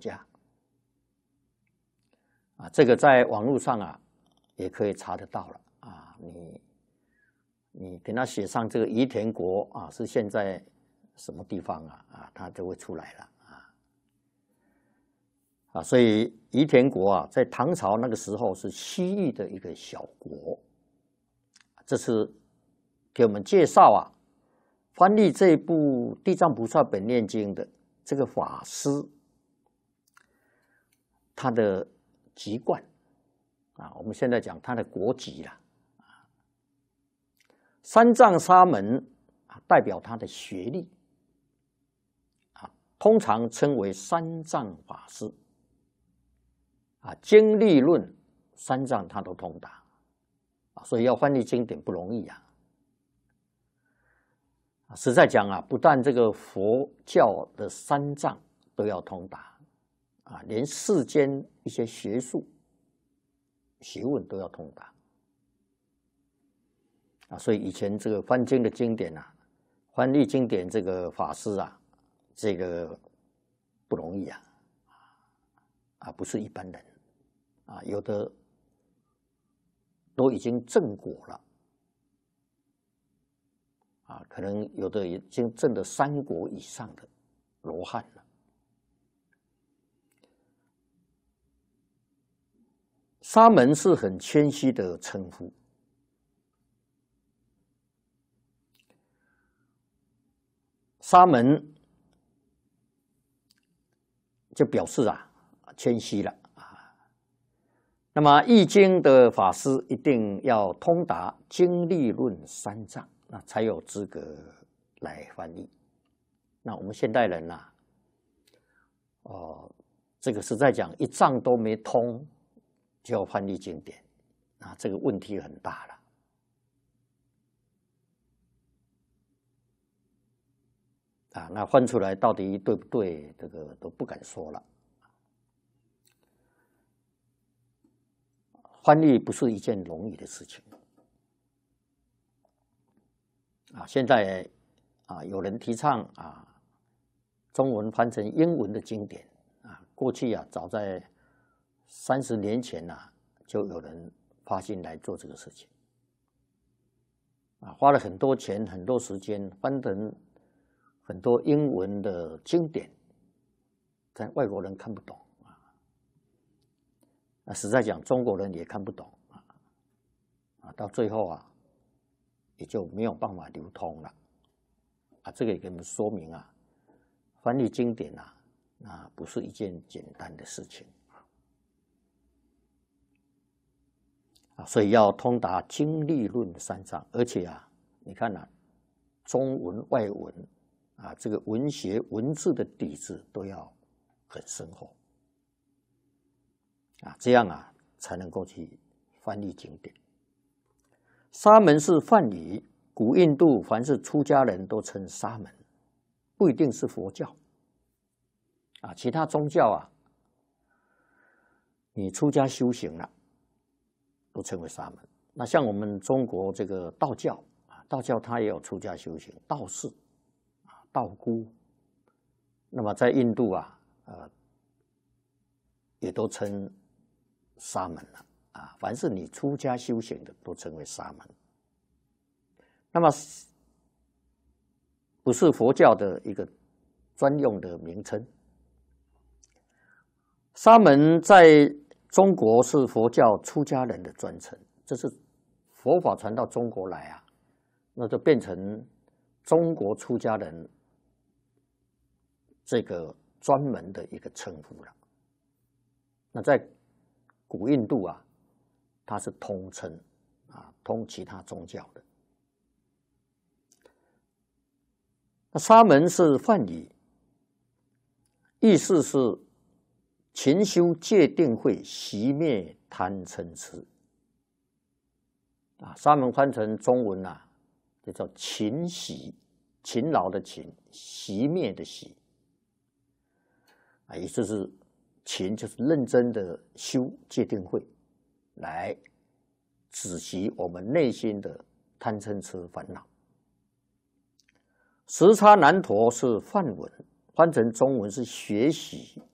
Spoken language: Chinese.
家。这个在网络上也可以查得到了你给他写上这个宜田国是现在什么地方它就会出来了所以宜田国在唐朝那个时候是西域的一个小国。这是给我们介绍翻译这部《地藏菩萨本愿经》的这个法师，他的籍贯我们现在讲他的国籍了。三藏沙门代表他的学历通常称为三藏法师经历论三藏他都通达所以要翻译经典不容易实在讲不但这个佛教的三藏都要通达连世间一些学术学问都要通达所以以前这个翻经的经典翻译经典这个法师这个不容易不是一般人有的都已经证果了可能有的已经证了3果以上的罗汉了。沙门是很谦虚的称呼，沙门就表示谦虚了那么易经的法师一定要通达经历论三藏，那才有资格来翻译。那我们现代人这个实在讲一藏都没通就要翻译经典这个问题很大了那翻出来到底对不对，这个都不敢说了。翻译不是一件容易的事情现在有人提倡中文翻成英文的经典过去早在30年前就有人发心来做这个事情花了很多钱很多时间翻成很多英文的经典，但外国人看不懂实在讲中国人也看不懂到最后也就没有办法流通了这个也给我们说明翻译经典不是一件简单的事情所以要通达经历论三藏，而且你看中文外文这个文学文字的底子都要很深厚这样才能够去翻译经典。沙门是梵语，古印度凡是出家人都称沙门，不一定是佛教其他宗教你出家修行了都称为沙门。那像我们中国这个道教道教它也有出家修行，道士道姑，那么在印度也都称沙门了凡是你出家修行的都称为沙门。那么不是佛教的一个专用的名称。沙门在中国是佛教出家人的专称，这是佛法传到中国来那就变成中国出家人这个专门的一个称呼了。那在古印度它是通称通其他宗教的。那沙门是梵语，意思是勤修戒定慧，熄灭贪嗔痴沙门翻成中文就叫勤习，勤劳的勤，熄灭的熄也就是勤就是认真的修戒定慧，来止息我们内心的贪嗔痴烦恼。时叉难陀是梵文，翻成中文是学习